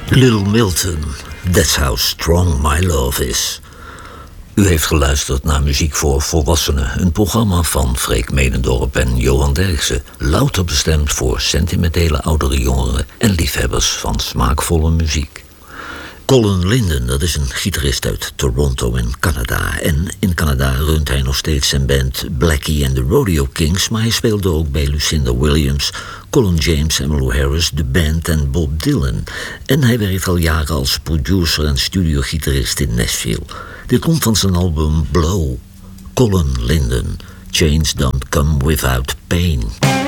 Little Milton, That's How Strong My Love Is. U heeft geluisterd naar Muziek voor Volwassenen, een programma van Freek Medendorp en Johan Derksen, louter bestemd voor sentimentele oudere jongeren en liefhebbers van smaakvolle muziek. Colin Linden, dat is een gitarist uit Toronto in Canada. En in Canada runt hij nog steeds zijn band Blackie and the Rodeo Kings, maar hij speelde ook bij Lucinda Williams, Colin James, Emmylou Harris, The Band en Bob Dylan. En hij werkt al jaren als producer en studiogitarist in Nashville. Dit komt van zijn album Blow. Colin Linden, Chains Don't Come Without Pain.